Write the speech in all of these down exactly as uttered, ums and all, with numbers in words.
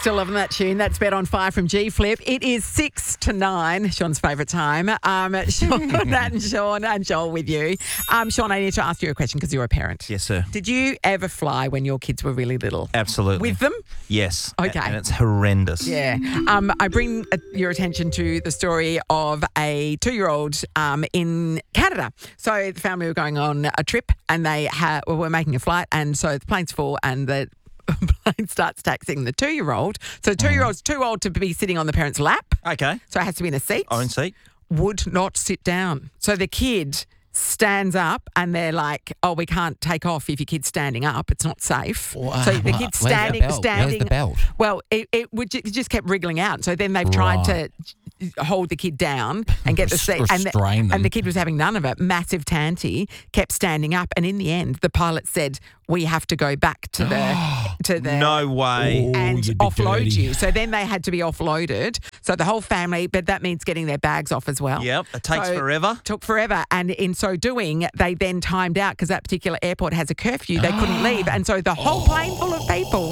Still loving that tune. That's Bet on Fire from G Flip. It is six to nine, Sean's favourite time. Um, Sean, Nat and Sean and Joel with you. Um, Sean, I need to ask you a question because you're a parent. Yes, sir. Did you ever fly when your kids were really little? Absolutely. With them? Yes. Okay. And it's horrendous. Yeah. Um, I bring uh, your attention to the story of a two-year-old um, in Canada. So the family were going on a trip and they ha- were making a flight, and so the plane's full and the plane starts taxiing the two-year-old. So the two-year-old's too old to be sitting on the parent's lap. Okay. So it has to be in a seat. Own seat. Would not sit down. So the kid stands up and they're like, oh, we can't take off if your kid's standing up. It's not safe. Wow. So the kid's Where's standing, the belt? standing. Where's the belt? Well, it, it would ju- it just kept wriggling out. So then they've tried Right. to hold the kid down and get the seat. And the, Restrain them. and the kid was having none of it. Massive tanty, kept standing up. And in the end, the pilot said, we have to go back to the to the No way. and you'd be offload dirty. you. So then they had to be offloaded. So the whole family, but that means getting their bags off as well. Yep. It takes So- forever. Took forever. And in so doing, they then timed out because that particular airport has a curfew. They couldn't leave. And so the whole plane full of people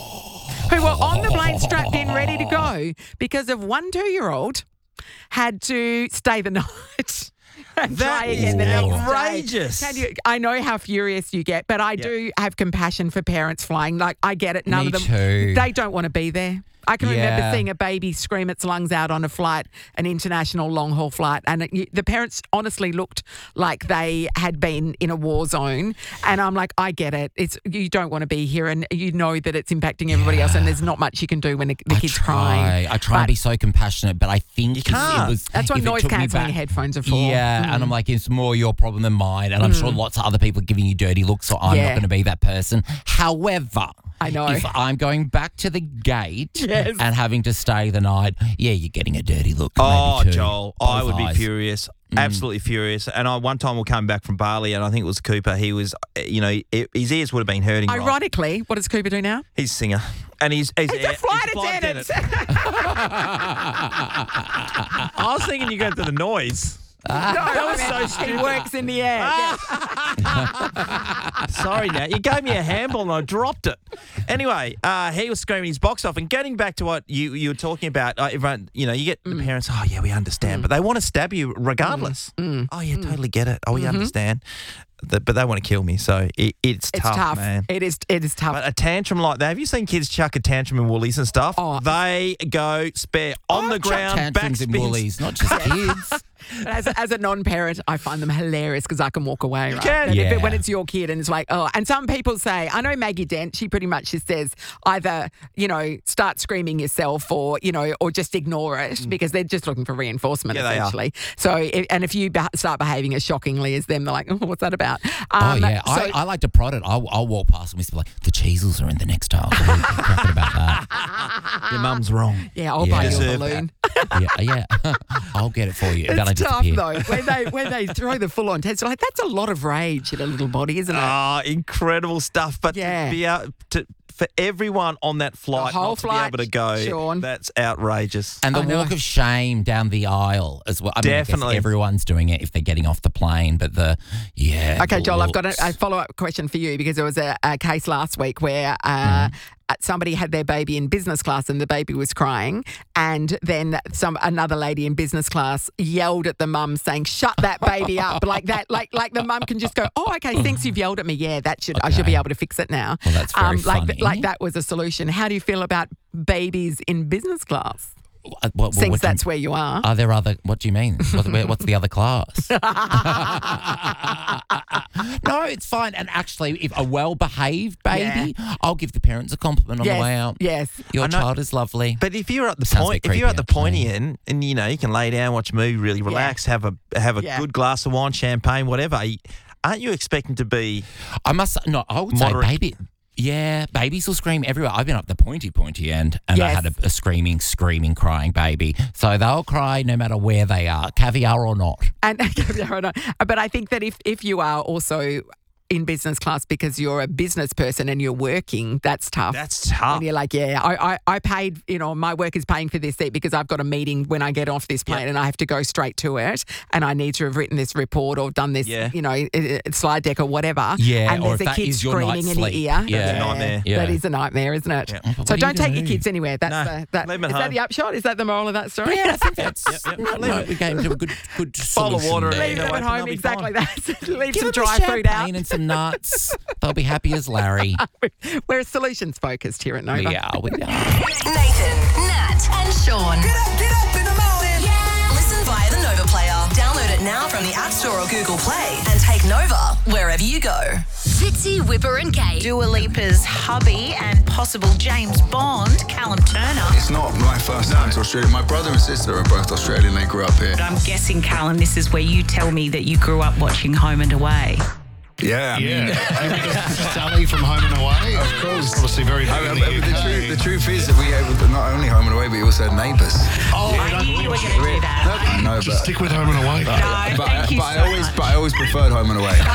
who were on the plane strapped in, ready to go, because of one two-year-old had to stay the night. And That try is again the next day. outrageous. Can you, I know how furious you get, but I do have compassion for parents flying. Like, I get it. None Me of them, too. they don't want to be there. I can remember Yeah. seeing a baby scream its lungs out on a flight, an international long-haul flight, and it, you, the parents honestly looked like they had been in a war zone. And I'm like, I get it. It's you don't want to be here, and you know that it's impacting everybody else, and there's not much you can do when the, the I kid's try. crying. I try But and be so compassionate, but I think You if can't. it was That's what if it noise took me cancelling back- headphones are for. Yeah, and I'm like, it's more your problem than mine, and I'm sure lots of other people are giving you dirty looks, so I'm Yeah. not going to be that person. However, I know. if I'm going back to the gate Yes. and having to stay the night, yeah, you're getting a dirty look. Oh, maybe too. Joel, I Both would be eyes. furious. Absolutely furious. And I, one time we came back from Bali, and I think it was Cooper. He was, uh, you know, it, his ears would have been hurting. right? Ironically, what does Cooper do now? He's a singer. And he's, he's, He's a flight attendant. I was thinking you go to the noise. that was so He stupid. works in the air. Yes. Sorry, Nat. You gave me a handball and I dropped it. Anyway, uh, he was screaming his box off. And getting back to what you, you were talking about, uh, everyone, you know, you get the parents, oh, yeah, we understand. But they want to stab you regardless. Oh, yeah, totally get it. Oh, we understand. The, but they want to kill me. So it, it's, It's tough, tough. man. It is. It is tough. But a tantrum like that, have you seen kids chuck a tantrum in Woolies and stuff? Oh. They go spare on the I've chucked ground, tantrums in backspins. Woolies, not just kids. But as a, as a non-parent, I find them hilarious because I can walk away. Right? can. And if it- Yeah. when it's your kid and it's like, oh, and some people say, I know Maggie Dent, she pretty much just says either, you know, start screaming yourself or, you know, or just ignore it because they're just looking for reinforcement Yeah, they are. essentially. So, if, and if you be- start behaving as shockingly as them, they're like, oh, what's that about? Oh, Um, yeah. so- I, I like to prod it. I'll, I'll walk past them and be like, the Cheezels are in the next aisle. What are you talking about that? Your mum's wrong. yeah, I'll Yeah. buy you a Deserve balloon. Yeah, yeah. I'll get it for you. That'll It's tough disappear. though when they when they throw the full on test. Like that's a lot of rage in a little body, isn't it? Ah, incredible stuff. But Yeah. to be out, to, for everyone on that flight whole not to flight, be able to go, Sean. that's outrageous. And the I know. walk of shame down the aisle as well. I mean, I guess Definitely. everyone's doing it if they're getting off the plane, but the, yeah. Okay, the Joel, I've got looks. a, a follow-up question for you because there was a, a case last week where uh, somebody had their baby in business class and the baby was crying, and then some another lady in business class yelled at the mum saying, "Shut that baby up!" Like that, like like the mum can just go, "Oh, okay, thanks, you've yelled at me. Yeah, that should I should be Okay. able to fix it now." Well, that's very like funny. like that was a solution. How do you feel about babies in business class? Uh, what- what- Since what do you- that's where you are. Are there other? What do you mean? What, where- what's the other class? No, it's fine. And actually, if a well-behaved baby, I'll give the parents a compliment on yes, the way out. yes. Your I know- child is lovely. But if you're at the Sounds a point, bit if you're at the creepy, pointy actually. end, and you know you can lay down, watch a movie, really relax, have a have a Yeah. good glass of wine, champagne, whatever. Aren't you expecting to be? I must no. I would Moderate. say baby. Yeah, babies will scream everywhere. I've been up the pointy, pointy end, and I Yes. had a, a screaming, screaming, crying baby. So they'll cry no matter where they are, caviar or not. And but I think that if, if you are also in business class because you're a business person and you're working, that's tough. That's tough. And you're like, yeah, I, I, I paid, you know, my work is paying for this seat because I've got a meeting when I get off this plane Yep. and I have to go straight to it and I need to have written this report or done this, Yeah. you know, i- i- slide deck or whatever. Yeah, and or there's if a that kid is your screaming night's in your sleep. ear. Yeah. That's a nightmare. Yeah. That is a nightmare, isn't it? Yeah. But So what do don't you take your do? kids anywhere. That's No, the, that, leave 'em at is that home. the upshot? Is that the moral of that story? Yeah, I think that's. Yep, yep. No, Leave no, it. we came to a good, good Bowl of solution water and there. leave Leave them away, at but home, they'll be exactly that. Leave Give some them dry a food out. champagne and some nuts. They'll be happy as Larry. We're solutions focused here at Nova. Yeah, we are. Nathan, Nat, and Sean. Get up, get up in the morning. Listen via the Nova Player. Download it now from the App Store or Google Play and take Nova wherever you go. Fitzy, Whipper and Kate. Dua Lipa's hubby and possible James Bond, Callum Turner. It's not my first time to Australia. My brother and sister are both Australian. They grew up here. But I'm guessing, Callum, this is where you tell me that you grew up watching Home and Away. Yeah, I mean, Sally from Home and Away. Of course. Obviously very big I in mean, the but the, U K. truth, the truth is that we have not only Home and Away, but we also had Neighbours. Oh, I knew you were going to do that. I know, just but, stick with Home and Away. No, but, thank you but so I always, much. but I always preferred Home and Away.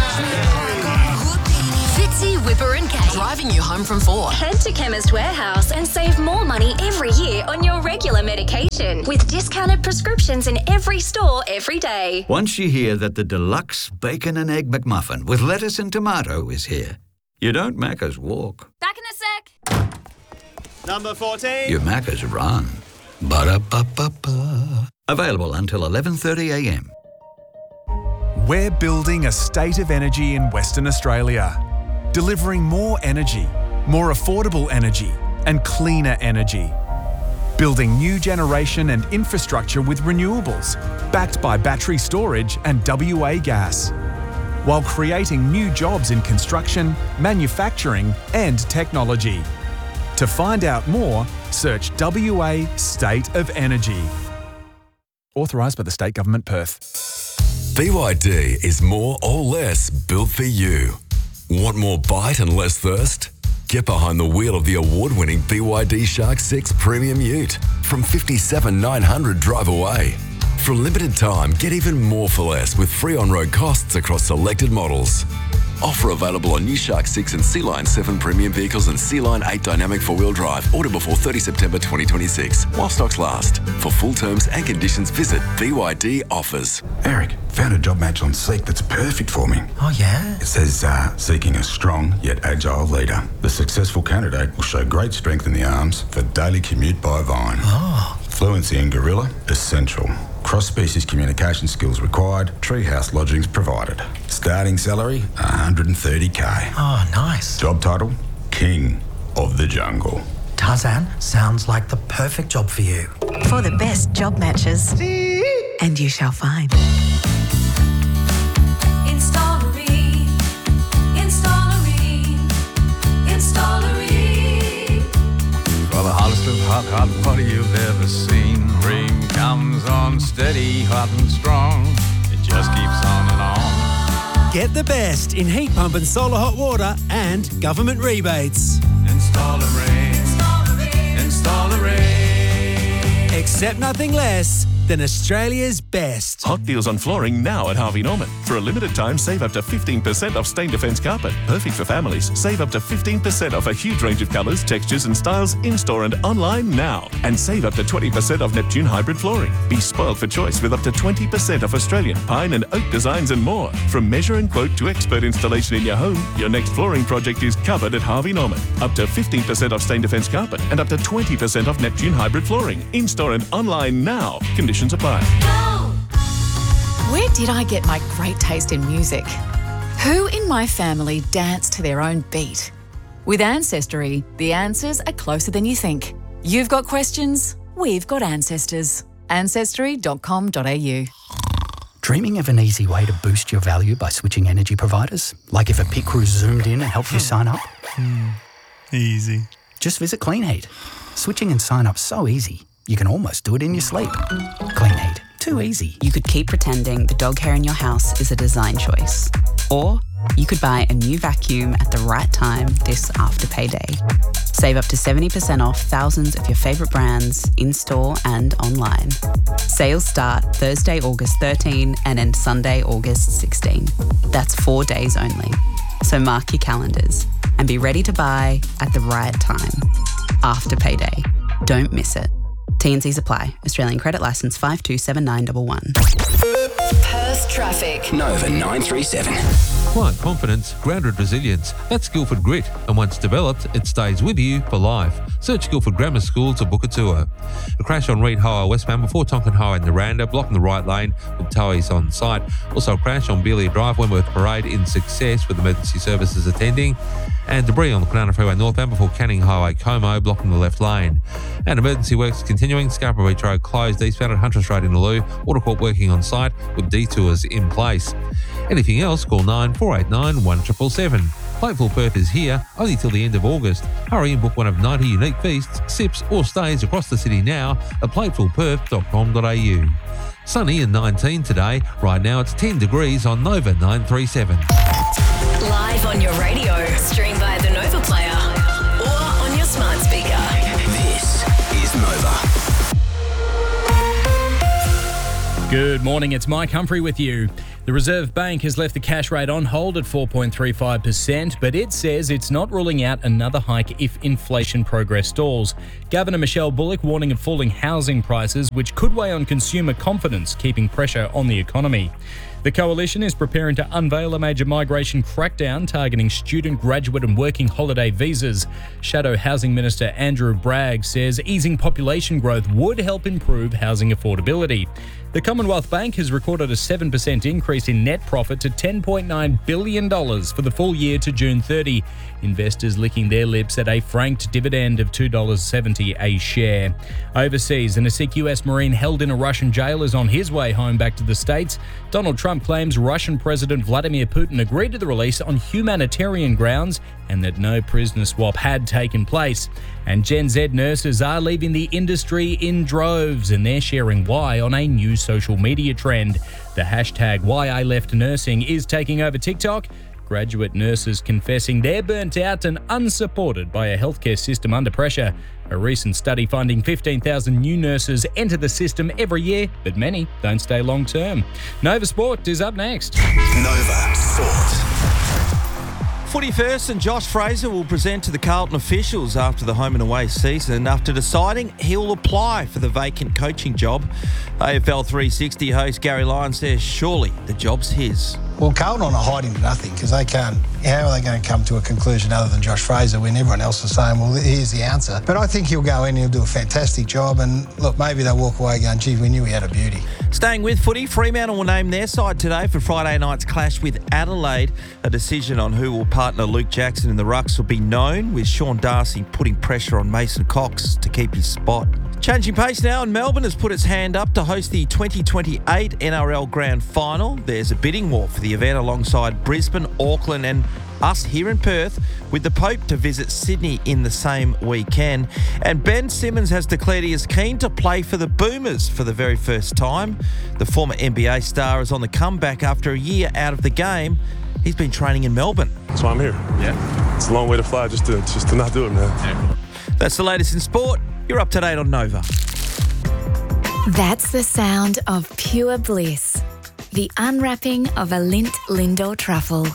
Fitzy, Whipper and Kate. Driving you home from four. Head to Chemist Warehouse and save more money every year on your regular medication with discounted prescriptions in every store every day. Once you hear that the deluxe bacon and egg McMuffin with lettuce and tomato is here, you don't Macca's walk. Back in a sec. Number fourteen. You Macca's run. Ba-da-ba-ba-ba. Available until eleven thirty a m. We're building a state of energy in Western Australia, delivering more energy, more affordable energy, and cleaner energy. Building new generation and infrastructure with renewables, backed by battery storage and W A gas, while creating new jobs in construction, manufacturing, and technology. To find out more, search W A State of Energy. Authorised by the State Government, Perth. B Y D is more or less built for you. Want more bite and less thirst? Get behind the wheel of the award-winning B Y D Shark six Premium Ute from fifty-seven thousand nine hundred drive away. For a limited time, get even more for less with free on-road costs across selected models. Offer available on new Shark six and Sea Line seven premium vehicles and Sea Line eight dynamic four-wheel drive. Order before thirtieth September twenty twenty-six while stocks last. For full terms and conditions, visit B Y D Offers. Eric, found a job match on Seek that's perfect for me. Oh, yeah? It says, uh, seeking a strong yet agile leader. The successful candidate will show great strength in the arms for daily commute by Vine. Oh. Fluency in Gorilla, essential. Cross-species communication skills required. Treehouse lodgings provided. Starting salary, one hundred thirty k. Oh, nice. Job title, King of the Jungle. Tarzan, sounds like the perfect job for you. For the best job matches. And you shall find. Installery. Installery. Installery. For the hottest of hot, hot water you've ever seen. Ream comes on steady, hot and strong. It just keeps on and on. Get the best in heat pump and solar hot water and government rebates. Installery. Installery. Accept nothing less than Australia's best. Hot deals on flooring now at Harvey Norman. For a limited time, save up to fifteen percent off Stain Defence carpet. Perfect for families. Save up to fifteen percent off a huge range of colours, textures and styles in-store and online now. And save up to twenty percent off Neptune hybrid flooring. Be spoiled for choice with up to twenty percent off Australian, pine and oak designs and more. From measure and quote to expert installation in your home, your next flooring project is covered at Harvey Norman. Up to fifteen percent off Stain Defence carpet and up to twenty percent off Neptune hybrid flooring. In-store and online now. Conditions apply. Where did I get my great taste in music? Who in my family dance to their own beat? With Ancestry, the answers are closer than you think. You've got questions, we've got ancestors. ancestry dot com dot a u. Dreaming of an easy way to boost your value by switching energy providers? Like if a pit crew zoomed in and helped you sign up? Hmm. Easy. Just visit Clean Heat. Switching and sign up so easy, you can almost do it in your sleep. Clean Heat. Too easy. You could keep pretending the dog hair in your house is a design choice. Or you could buy a new vacuum at the right time this after payday. Save up to seventy percent off thousands of your favourite brands in-store and online. Sales start Thursday, August thirteenth and end Sunday, August sixteenth. That's four days only. So mark your calendars and be ready to buy at the right time. After payday. Don't miss it. T and Cs apply. Australian credit licence five two seven nine one one. Perth traffic. Nova nine three seven. Client confidence, grounded resilience. That's Guildford Grit. And once developed, it stays with you for life. Search Guildford Grammar School to book a tour. A crash on Reed Highway westbound before Tonkin Highway in Naranda, blocking the right lane with towies on site. Also a crash on Beeley Drive, Wentworth Parade in success with emergency services attending. And debris on the Kwinana Freeway northbound before Canning Highway, Como, blocking the left lane. And emergency works continuing. Scarborough Beach Road closed eastbound at Hunter Street in Loo. Watercourt working on site with detours in place. Anything else, call nine four eight nine one seven seven seven. Plateful Perth is here only till the end of August. Hurry and book one of ninety unique feasts, sips or stays across the city now at plateful perth dot com dot a u. Sunny and nineteen today. Right now it's ten degrees on Nova nine three seven. Live on your radio, stream via the Nova Player or on your smart speaker. This is Nova. Good morning, it's Mike Humphrey with you. The Reserve Bank has left the cash rate on hold at four point three five percent, but it says it's not ruling out another hike if inflation progress stalls. Governor Michelle Bullock warning of falling housing prices, which could weigh on consumer confidence, keeping pressure on the economy. The Coalition is preparing to unveil a major migration crackdown targeting student, graduate and working holiday visas. Shadow Housing Minister Andrew Bragg says easing population growth would help improve housing affordability. The Commonwealth Bank has recorded a seven percent increase in net profit to ten point nine billion dollars for the full year to June thirtieth. Investors licking their lips at a franked dividend of two dollars seventy a share. Overseas, an Sikh U S Marine held in a Russian jail is on his way home back to the States. Donald Trump claims Russian President Vladimir Putin agreed to the release on humanitarian grounds and that no prisoner swap had taken place. And Gen Z nurses are leaving the industry in droves, and they're sharing why on a new social media trend. The hashtag Why I Left Nursing is taking over TikTok. Graduate nurses confessing they're burnt out and unsupported by a healthcare system under pressure. A recent study finding fifteen thousand new nurses enter the system every year, but many don't stay long term. Nova Sport is up next. Nova Sport. Footy first, and Josh Fraser will present to the Carlton officials after the home and away season after deciding he'll apply for the vacant coaching job. A F L three sixty host Gary Lyon says surely the job's his. Well, Carlton are hiding to nothing because they can't. How are they going to come to a conclusion other than Josh Fraser when everyone else is saying, well, here's the answer? But I think he'll go in and he'll do a fantastic job. And look, maybe they'll walk away going, gee, we knew he had a beauty. Staying with footy, Fremantle will name their side today for Friday night's clash with Adelaide. A decision on who will partner Luke Jackson in the rucks will be known, with Sean Darcy putting pressure on Mason Cox to keep his spot. Changing pace now, and Melbourne has put its hand up to host the twenty twenty-eight N R L Grand Final. There's a bidding war for the event alongside Brisbane, Auckland and us here in Perth, with the Pope to visit Sydney in the same weekend. And Ben Simmons has declared he is keen to play for the Boomers for the very first time. The former N B A star is on the comeback after a year out of the game. He's been training in Melbourne. That's why I'm here. Yeah. It's a long way to fly just to just to not do it, man. Yeah. That's the latest in sport. You're up to date on Nova. That's the sound of pure bliss. The unwrapping of a Lindt Lindor truffle.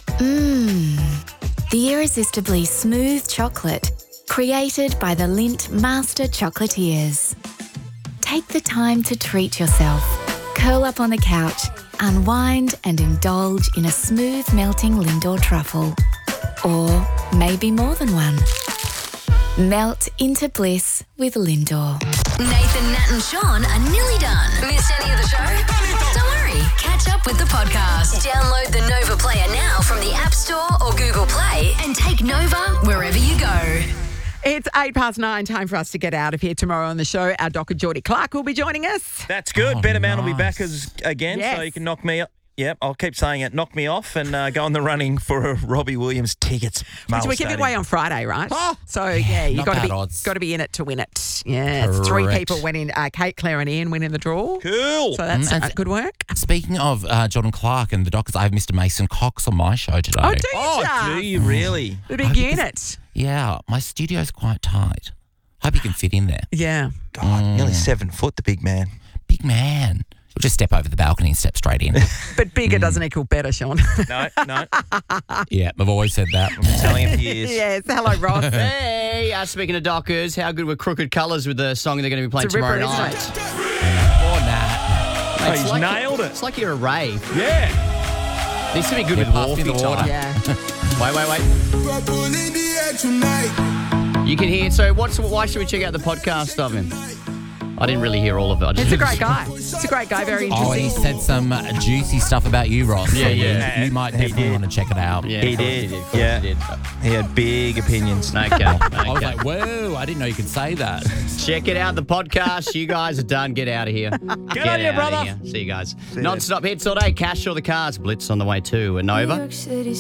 Mmm. The irresistibly smooth chocolate created by the Lindt Master Chocolatiers. Take the time to treat yourself. Curl up on the couch, unwind and indulge in a smooth melting Lindor truffle. Or maybe more than one. Melt into bliss with Lindor. Nathan, Nat and Sean are nearly done. Missed any of the show? Don't worry. Catch up with the podcast. Download the Nova Player now from the App Store or Google Play and take Nova wherever you go. It's eight past nine, time for us to get out of here. Tomorrow on the show, our docker Geordie Clark will be joining us. That's good. Oh, Better Man nice. will be back as, again, Yes. so you can knock me up. Yep, I'll keep saying it. Knock me off and uh, go on the running for Robbie Williams tickets. Which we give it away on Friday, right? Oh, so yeah, you not got to bad be odds. got to be in it to win it. Yeah, it's three Correct. people went in. Uh, Kate, Claire, and Ian went in the draw. Cool. So that's Mm, uh, good work. Speaking of uh, Jordan Clark and the Dockers, I have Mister Mason Cox on my show today. Oh, do you? Oh, Jar? do you really? The big unit. Yeah, my studio's quite tight. Hope you can fit in there. Yeah. God, nearly seven foot, the big man. Big man. We'll just step over the balcony and step straight in. But bigger doesn't equal better, Sean. No, no. Yeah, I've always said that. I've been telling him for years. Yes. Hello, Ross. Hey, uh, speaking of Dockers, how good were Crooked Colours with the song they're going to be playing It's a tomorrow ripper, isn't night? it? Or Nat. Oh, It's he's like nailed it. It's like you're a rave. Yeah. This would be good Yeah, with pass me Wolfie the water. time. Yeah. Wait, wait, wait. You can hear. So, what's why should we check out the podcast of him? I didn't really hear all of it. I just He's a great guy. He's a great guy. Very Oh, interesting. he said some uh, juicy stuff about you, Ross. Yeah, So you- yeah. You, might He definitely did. want to check it out. Yeah, He of course did. He did. Of course Yeah. he did. He had big opinions. Okay. I was okay. like, whoa, I didn't know you could say that. Check it out, the podcast. You guys are done. Get out of here. Get, on here, outta brother. here. See you guys. you Non-stop hits all day. Cash or the cars. Blitz on the way too. And Nova.